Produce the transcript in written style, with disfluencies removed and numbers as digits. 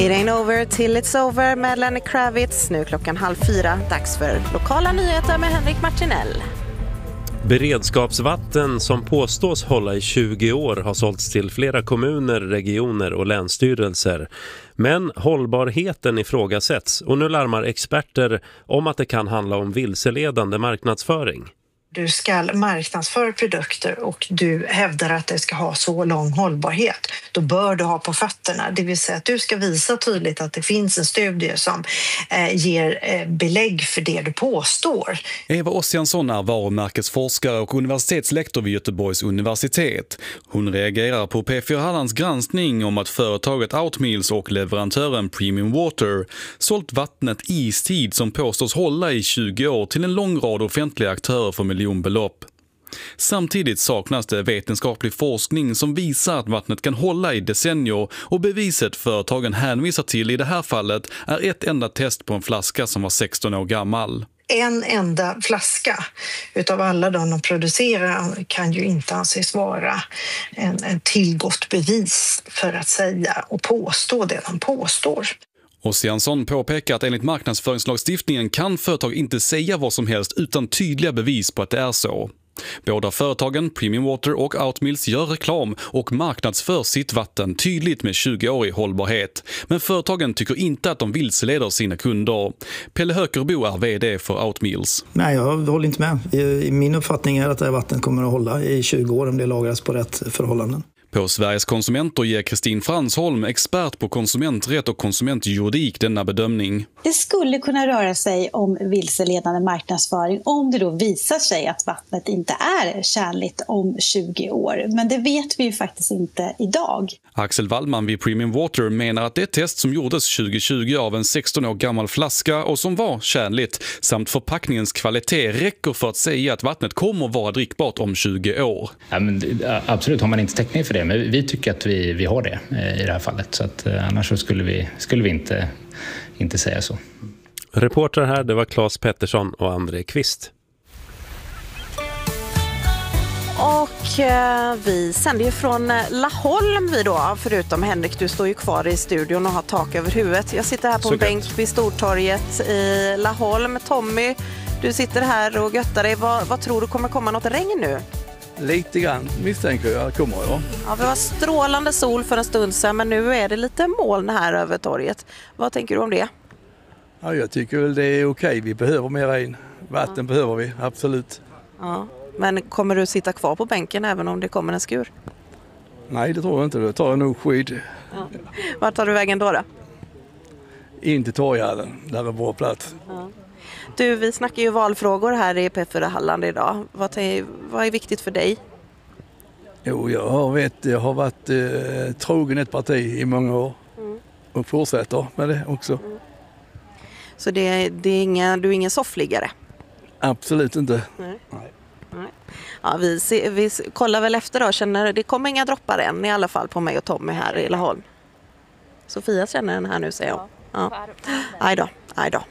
It ain't over till it's over med Lenny Kravitz. Nu 3:30. Dags för lokala nyheter med Henrik Martinell. Beredskapsvatten som påstås hålla i 20 år har sålts till flera kommuner, regioner och länsstyrelser. Men hållbarheten ifrågasätts och nu larmar experter om att det kan handla om vilseledande marknadsföring. Du ska marknadsföra produkter och du hävdar att det ska ha så lång hållbarhet. Då bör du ha på fötterna. Det vill säga att du ska visa tydligt att det finns en studie som ger belägg för det du påstår. Eva Ossiansson är varumärkesforskare och universitetslektor vid Göteborgs universitet. Hon reagerar på P4 Hallands granskning om att företaget Outmeals och leverantören Premium Water sålt vattnet Istid som påstås hålla i 20 år till en lång rad offentliga aktörer för miljonbelopp. Samtidigt saknas det vetenskaplig forskning som visar att vattnet kan hålla i decennier och beviset företagen hänvisar till i det här fallet är ett enda test på en flaska som var 16 år gammal. En enda flaska utav alla de producerar kan ju inte anses vara en tillgått bevis för att säga och påstå det de påstår. Ossiansson påpekar att enligt marknadsföringslagstiftningen kan företag inte säga vad som helst utan tydliga bevis på att det är så. Båda företagen, Premium Water och Outmeals, gör reklam och marknadsför sitt vatten tydligt med 20-årig hållbarhet. Men företagen tycker inte att de vilseleder sina kunder. Pelle Hökerbo är vd för Outmeals. Nej, jag håller inte med. Min uppfattning är att det här vattnet kommer att hålla i 20 år om det lagras på rätt förhållanden. På Sveriges konsumenter ger Kristin Fransholm, expert på konsumenträtt och konsumentjuridik, denna bedömning. Det skulle kunna röra sig om vilseledande marknadsföring om det då visar sig att vattnet inte är tjänligt om 20 år. Men det vet vi ju faktiskt inte idag. Axel Wallman vid Premium Water menar att det test som gjordes 2020 av en 16 år gammal flaska och som var tjänligt samt förpackningens kvalitet räcker för att säga att vattnet kommer att vara drickbart om 20 år. Ja, men, absolut har man inte täckning för det. Men vi tycker att vi har det i det här fallet. Så att, annars så skulle vi inte säga så. Reporter här, det var Claes Pettersson och André Kvist. Och vi sänder ju från Laholm vi då, förutom Henrik, du står ju kvar i studion och har tak över huvudet. Jag sitter här på en bänk vid Stortorget i Laholm. Tommy, du sitter här och göttar dig. Vad tror du kommer komma något regn nu? Lite grann misstänker jag kommer jag. Ja, vi har strålande sol för en stund sedan, men nu är det lite moln här över torget. Vad tänker du om det? Ja, jag tycker väl det är okej. Vi behöver mer regn. Vatten behöver vi, absolut. Ja, men kommer du sitta kvar på bänken även om det kommer en skur? Nej, det tror jag inte. Då tar jag nog skid. Ja. Vart tar du vägen då? In till Torghallen, där är bra plats. Ja. Du, vi snackar ju valfrågor här i P4 Halland idag. Vad är viktigt för dig? Jo, jag har varit trogen ett parti i många år och fortsätter med det också. Mm. Så du är ingen soffliggare? Absolut inte. Nej. Ja, vi kollar väl efter då. Det kommer inga droppar än i alla fall på mig och Tommy här i Laholm. Sofia känner den här nu, säger jag. Ja. Aj då.